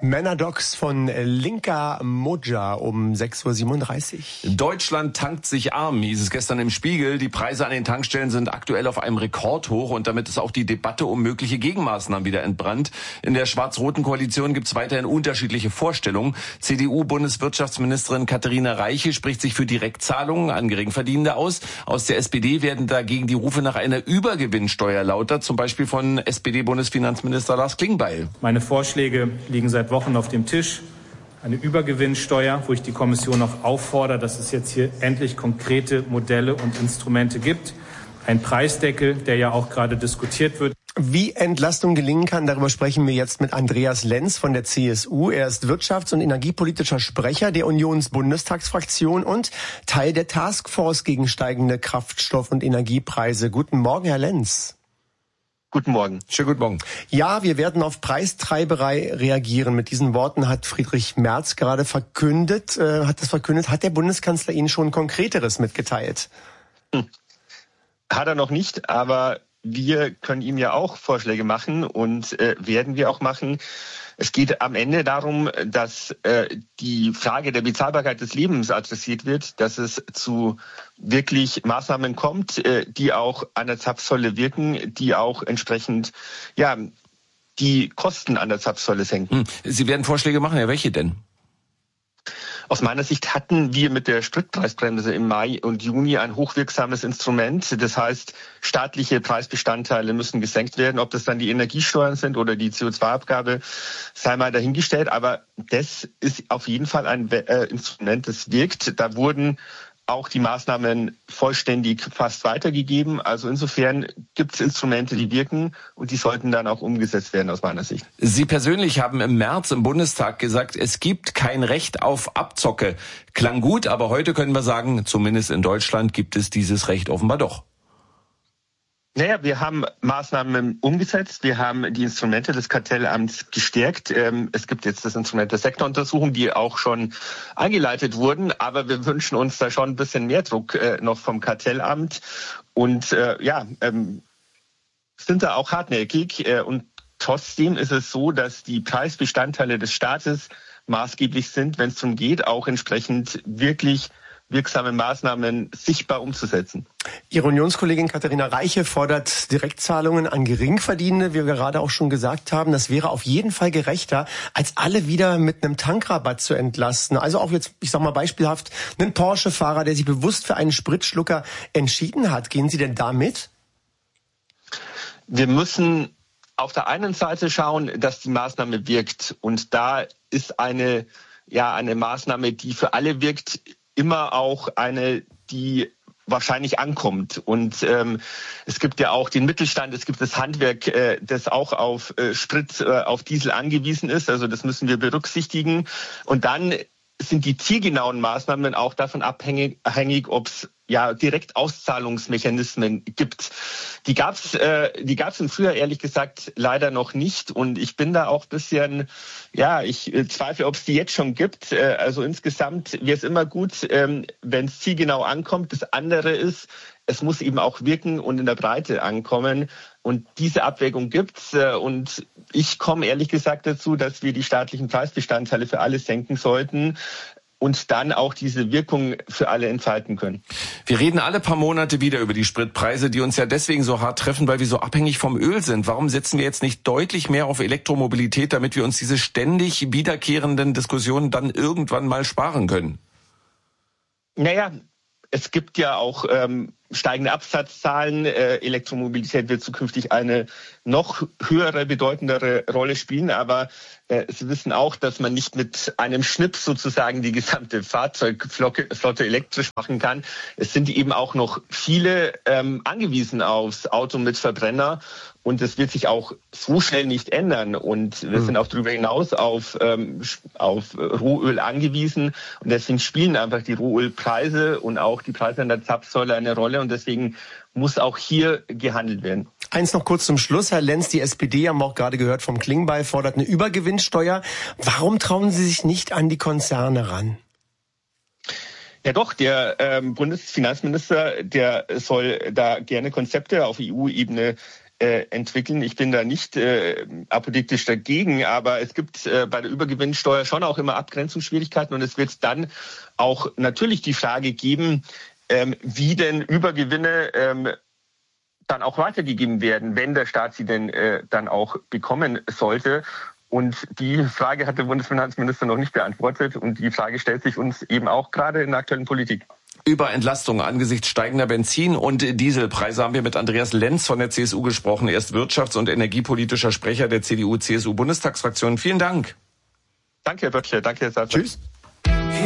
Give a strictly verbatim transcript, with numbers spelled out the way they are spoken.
Männerdocs von Linka Moja um sechs Uhr siebenunddreißig. Deutschland tankt sich arm, hieß es gestern im Spiegel. Die Preise an den Tankstellen sind aktuell auf einem Rekordhoch und damit ist auch die Debatte um mögliche Gegenmaßnahmen wieder entbrannt. In der schwarz-roten Koalition gibt es weiterhin unterschiedliche Vorstellungen. C D U-Bundeswirtschaftsministerin Katharina Reiche spricht sich für Direktzahlungen an Geringverdienende aus. Aus der S P D werden dagegen die Rufe nach einer Übergewinnsteuer lauter, zum Beispiel von S P D-Bundesfinanzminister Lars Klingbeil. Meine Vorschläge liegen seit Wochen auf dem Tisch. Eine Übergewinnsteuer, wo ich die Kommission auch auffordere, dass es jetzt hier endlich konkrete Modelle und Instrumente gibt. Ein Preisdeckel, der ja auch gerade diskutiert wird. Wie Entlastung gelingen kann, darüber sprechen wir jetzt mit Andreas Lenz von der C S U. Er ist wirtschafts- und energiepolitischer Sprecher der Unionsbundestagsfraktion und Teil der Taskforce gegen steigende Kraftstoff- und Energiepreise. Guten Morgen, Herr Lenz. Guten Morgen. Schönen guten Morgen. Ja, wir werden auf Preistreiberei reagieren. Mit diesen Worten hat Friedrich Merz gerade verkündet, äh, hat das verkündet. Hat der Bundeskanzler Ihnen schon Konkreteres mitgeteilt? Hm. Hat er noch nicht, aber wir können ihm ja auch Vorschläge machen und äh, werden wir auch machen. Es geht am Ende darum, dass äh, die Frage der Bezahlbarkeit des Lebens adressiert wird, dass es zu wirklich Maßnahmen kommt, äh, die auch an der Zapfsäule wirken, die auch entsprechend ja die Kosten an der Zapfsäule senken. Sie werden Vorschläge machen, ja, welche denn? Aus meiner Sicht hatten wir mit der Spritpreisbremse im Mai und Juni ein hochwirksames Instrument. Das heißt, staatliche Preisbestandteile müssen gesenkt werden. Ob das dann die Energiesteuern sind oder die C O zwei Abgabe, sei mal dahingestellt. Aber das ist auf jeden Fall ein äh, Instrument, das wirkt. Da wurden auch die Maßnahmen vollständig fast weitergegeben. Also insofern gibt es Instrumente, die wirken und die sollten dann auch umgesetzt werden aus meiner Sicht. Sie persönlich haben im März im Bundestag gesagt, es gibt kein Recht auf Abzocke. Klang gut, aber heute können wir sagen, zumindest in Deutschland gibt es dieses Recht offenbar doch. Naja, wir haben Maßnahmen umgesetzt, wir haben die Instrumente des Kartellamts gestärkt. Es gibt jetzt das Instrument der Sektoruntersuchung, die auch schon eingeleitet wurden, aber wir wünschen uns da schon ein bisschen mehr Druck noch vom Kartellamt und ja, sind da auch hartnäckig. Und trotzdem ist es so, dass die Preisbestandteile des Staates maßgeblich sind, wenn es darum geht, auch entsprechend wirklich wirksame Maßnahmen sichtbar umzusetzen. Ihre Unionskollegin Katharina Reiche fordert Direktzahlungen an Geringverdienende, wie wir gerade auch schon gesagt haben. Das wäre auf jeden Fall gerechter, als alle wieder mit einem Tankrabatt zu entlasten. Also auch jetzt, ich sag mal beispielhaft, einen Porsche-Fahrer, der sich bewusst für einen Spritschlucker entschieden hat. Gehen Sie denn da mit? Wir müssen auf der einen Seite schauen, dass die Maßnahme wirkt. Und da ist eine, ja, eine Maßnahme, die für alle wirkt, immer auch eine, die wahrscheinlich ankommt. Und ähm, es gibt ja auch den Mittelstand, es gibt das Handwerk, äh, das auch auf äh, Sprit, äh, auf Diesel angewiesen ist. Also das müssen wir berücksichtigen. Und dann sind die zielgenauen Maßnahmen auch davon abhängig, abhängig ob es ja direkt Auszahlungsmechanismen gibt. Die gab's, äh, die gab's im Frühjahr ehrlich gesagt leider noch nicht. Und ich bin da auch ein bisschen, ja, ich äh, zweifle, ob es die jetzt schon gibt. Äh, also insgesamt wäre es immer gut, ähm, wenn es zielgenau ankommt. Das andere ist, es muss eben auch wirken und in der Breite ankommen. Und diese Abwägung gibt's. Äh, und ich komme ehrlich gesagt dazu, dass wir die staatlichen Preisbestandteile für alle senken sollten und dann auch diese Wirkung für alle entfalten können. Wir reden alle paar Monate wieder über die Spritpreise, die uns ja deswegen so hart treffen, weil wir so abhängig vom Öl sind. Warum setzen wir jetzt nicht deutlich mehr auf Elektromobilität, damit wir uns diese ständig wiederkehrenden Diskussionen dann irgendwann mal sparen können? Naja, es gibt ja auch ähm, steigende Absatzzahlen. Äh, Elektromobilität wird zukünftig eine noch höhere, bedeutendere Rolle spielen. Aber äh, Sie wissen auch, dass man nicht mit einem Schnips sozusagen die gesamte Fahrzeugflotte elektrisch machen kann. Es sind eben auch noch viele ähm, angewiesen aufs Auto mit Verbrenner. Und das wird sich auch so schnell nicht ändern. Und wir sind auch darüber hinaus auf, ähm, auf Rohöl angewiesen. Und deswegen spielen einfach die Rohölpreise und auch die Preise an der Zapfsäule eine Rolle. Und deswegen muss auch hier gehandelt werden. Eins noch kurz zum Schluss, Herr Lenz. Die S P D, haben wir auch gerade gehört vom Klingbeil, fordert eine Übergewinnsteuer. Warum trauen Sie sich nicht an die Konzerne ran? Ja doch, der ähm, Bundesfinanzminister, der soll da gerne Konzepte auf E U-Ebene äh, entwickeln. Ich bin da nicht äh, apodiktisch dagegen, aber es gibt äh, bei der Übergewinnsteuer schon auch immer Abgrenzungsschwierigkeiten und es wird dann auch natürlich die Frage geben, ähm, wie denn Übergewinne ähm, dann auch weitergegeben werden, wenn der Staat sie denn äh, dann auch bekommen sollte. Und die Frage hat der Bundesfinanzminister noch nicht beantwortet und die Frage stellt sich uns eben auch gerade in der aktuellen Politik. Über Entlastung angesichts steigender Benzin- und Dieselpreise haben wir mit Andreas Lenz von der C S U gesprochen. Er ist wirtschafts- und energiepolitischer Sprecher der C D U-C S U-Bundestagsfraktion. Vielen Dank. Danke, Herr Böttcher. Danke, Herr Satz. Tschüss.